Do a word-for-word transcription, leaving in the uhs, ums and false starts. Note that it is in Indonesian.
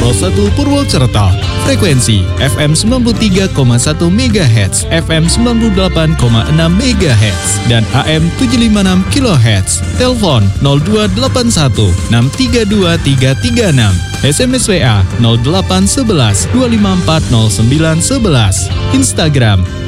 nol satu Purwokerto. Frekuensi F M sembilan puluh tiga koma satu megahertz, F M sembilan puluh delapan koma enam megahertz, dan A M tujuh lima enam kilohertz. Telepon nol dua delapan satu enam tiga dua tiga tiga enam. S M S W A nol delapan satu satu dua lima empat nol sembilan satu satu. Instagram